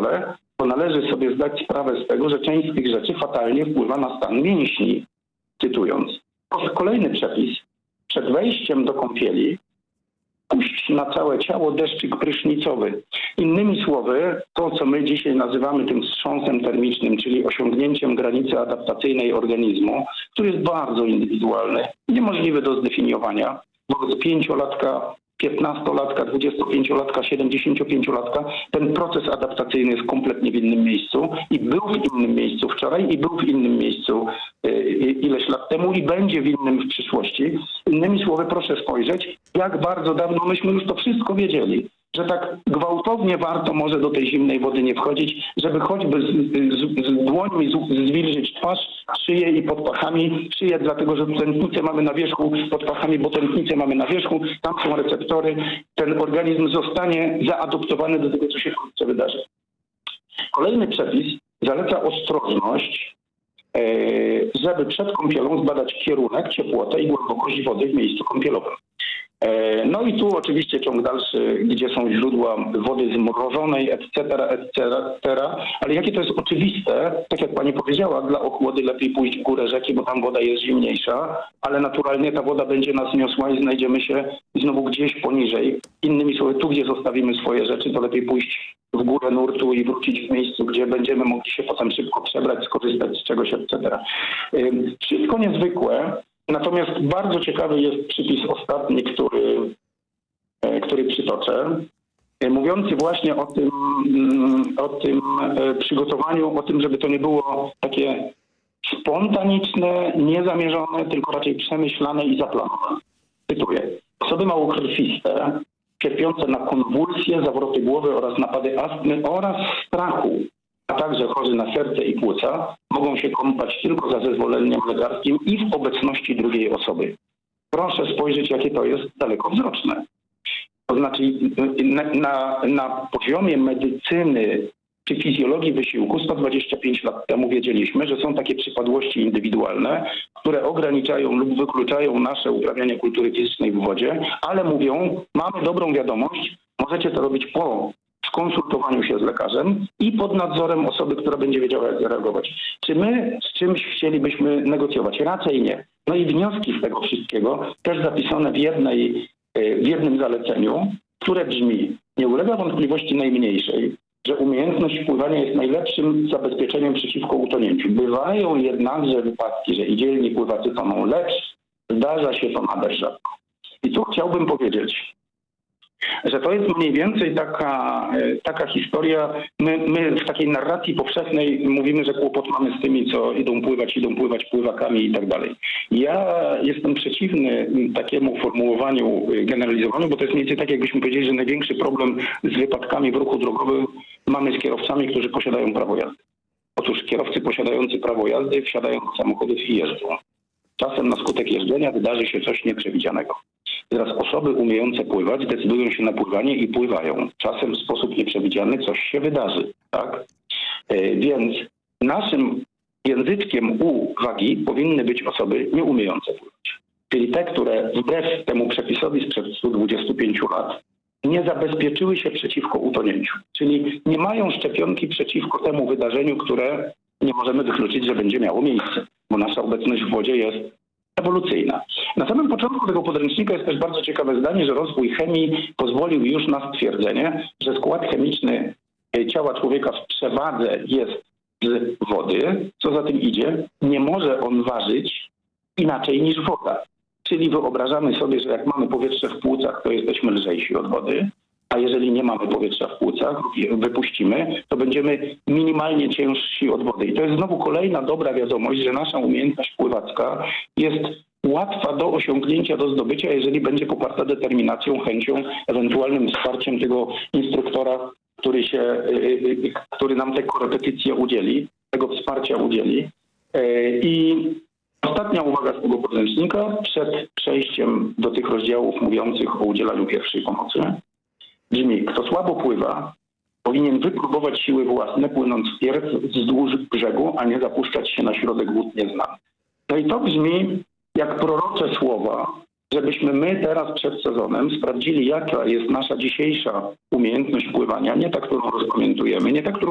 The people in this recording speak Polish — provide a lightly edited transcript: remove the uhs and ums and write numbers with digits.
dole, to należy sobie zdać sprawę z tego, że część z tych rzeczy fatalnie wpływa na stan mięśni. Cytując. Kolejny przepis. Przed wejściem do kąpieli puść na całe ciało deszczyk prysznicowy. Innymi słowy, to co my dzisiaj nazywamy tym wstrząsem termicznym, czyli osiągnięciem granicy adaptacyjnej organizmu, który jest bardzo indywidualny, niemożliwy do zdefiniowania. Wobec 5-latka, 15-latka, 25-latka, 75-latka ten proces adaptacyjny jest kompletnie w innym miejscu i był w innym miejscu wczoraj i był w innym miejscu ileś lat temu i będzie w innym w przyszłości. Innymi słowy, proszę spojrzeć, jak bardzo dawno myśmy już to wszystko wiedzieli, że tak gwałtownie warto może do tej zimnej wody nie wchodzić, żeby choćby z dłońmi zwilżyć twarz, szyję i pod pachami. Szyję dlatego, że tętnicę mamy na wierzchu, pod pachami, bo tętnicę mamy na wierzchu, tam są receptory. Ten organizm zostanie zaadoptowany do tego, co się wkrótce wydarzy. Kolejny przepis zaleca ostrożność, żeby przed kąpielą zbadać kierunek, ciepłotę i głębokość wody w miejscu kąpielowym. No i tu oczywiście ciąg dalszy, gdzie są źródła wody zmrożonej, etc., ale jakie to jest oczywiste, tak jak pani powiedziała, dla ochłody lepiej pójść w górę rzeki, bo tam woda jest zimniejsza, ale naturalnie ta woda będzie nas niosła i znajdziemy się znowu gdzieś poniżej. Innymi słowy, tu gdzie zostawimy swoje rzeczy, to lepiej pójść w górę nurtu i wrócić w miejscu, gdzie będziemy mogli się potem szybko przebrać, skorzystać z czegoś, etc. Wszystko niezwykłe. Natomiast bardzo ciekawy jest przypis ostatni, który przytoczę, mówiący właśnie o tym przygotowaniu, o tym, żeby to nie było takie spontaniczne, niezamierzone, tylko raczej przemyślane i zaplanowane. Cytuję. Osoby małokrwiste, cierpiące na konwulsje, zawroty głowy oraz napady astmy oraz strachu, a także chorzy na serce i płuca, mogą się kąpać tylko za zezwoleniem lekarskim i w obecności drugiej osoby. Proszę spojrzeć, jakie to jest dalekowzroczne. To znaczy na poziomie medycyny czy fizjologii wysiłku 125 lat temu wiedzieliśmy, że są takie przypadłości indywidualne, które ograniczają lub wykluczają nasze uprawianie kultury fizycznej w wodzie, ale mówią, mamy dobrą wiadomość, możecie to robić po skonsultowaniu się z lekarzem i pod nadzorem osoby, która będzie wiedziała, jak zareagować. Czy my z czymś chcielibyśmy negocjować? Raczej nie. No i wnioski z tego wszystkiego też zapisane w jednym zaleceniu, które brzmi, nie ulega wątpliwości najmniejszej, że umiejętność pływania jest najlepszym zabezpieczeniem przeciwko utonięciu. Bywają jednakże wypadki, że i dzielni pływacy toną, lecz zdarza się to nader rzadko. I tu chciałbym powiedzieć, że to jest mniej więcej taka historia. My w takiej narracji powszechnej mówimy, że kłopot mamy z tymi, co idą pływać pływakami i tak dalej. Ja jestem przeciwny takiemu formułowaniu, generalizowaniu, bo to jest mniej więcej tak, jakbyśmy powiedzieli, że największy problem z wypadkami w ruchu drogowym mamy z kierowcami, którzy posiadają prawo jazdy. Otóż kierowcy posiadający prawo jazdy wsiadają do samochodów i jeżdżą. Czasem na skutek jeżdżenia wydarzy się coś nieprzewidzianego. Teraz osoby umiejące pływać decydują się na pływanie i pływają. Czasem w sposób nieprzewidziany coś się wydarzy, tak? Więc naszym języczkiem uwagi powinny być osoby nieumiejące pływać. Czyli te, które wbrew temu przepisowi sprzed 125 lat nie zabezpieczyły się przeciwko utonięciu. Czyli nie mają szczepionki przeciwko temu wydarzeniu, które nie możemy wykluczyć, że będzie miało miejsce, bo nasza obecność w wodzie jest ewolucyjna. Na samym początku tego podręcznika jest też bardzo ciekawe zdanie, że rozwój chemii pozwolił już na stwierdzenie, że skład chemiczny ciała człowieka w przewadze jest z wody. Co za tym idzie, nie może on ważyć inaczej niż woda. Czyli wyobrażamy sobie, że jak mamy powietrze w płucach, to jesteśmy lżejsi od wody, a jeżeli nie mamy powietrza w płucach, wypuścimy, to będziemy minimalnie ciężsi od wody. I to jest znowu kolejna dobra wiadomość, że nasza umiejętność pływacka jest łatwa do osiągnięcia, do zdobycia, jeżeli będzie poparta determinacją, chęcią, ewentualnym wsparciem tego instruktora, który nam te korepetycje udzieli, tego wsparcia udzieli. I ostatnia uwaga z tego podręcznika przed przejściem do tych rozdziałów mówiących o udzielaniu pierwszej pomocy brzmi: kto słabo pływa, powinien wypróbować siły własne, płynąc wpierw wzdłuż brzegu, a nie zapuszczać się na środek wód nieznanych. No i to brzmi jak prorocze słowa, żebyśmy my teraz przed sezonem sprawdzili, jaka jest nasza dzisiejsza umiejętność pływania, nie ta, którą rozpamiętujemy, nie ta, którą